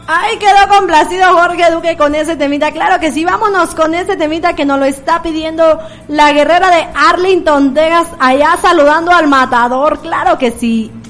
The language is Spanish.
Ay, quedó complacido Jorge Duque con ese temita. Claro que sí, vámonos con ese temita que nos lo está pidiendo la guerrera de Arlington, Texas, allá saludando al matador. Claro que sí.